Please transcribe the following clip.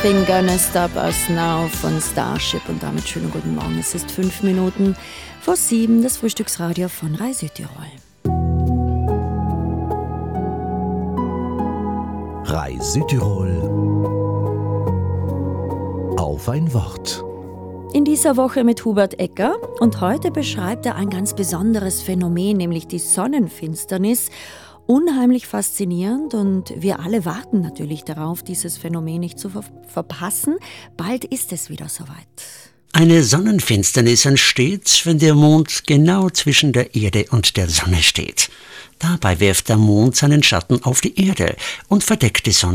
Thing Gonna Stop Us Now von Starship und damit schönen guten Morgen. Es ist 5 Minuten vor 7, das Frühstücksradio von Rai Südtirol. Rai Südtirol auf ein Wort. In dieser Woche mit Hubert Ecker und heute beschreibt er ein ganz besonderes Phänomen, nämlich die Sonnenfinsternis. Unheimlich faszinierend und wir alle warten natürlich darauf, dieses Phänomen nicht zu verpassen. Bald ist es wieder soweit. Eine Sonnenfinsternis entsteht, wenn der Mond genau zwischen der Erde und der Sonne steht. Dabei wirft der Mond seinen Schatten auf die Erde und verdeckt die Sonne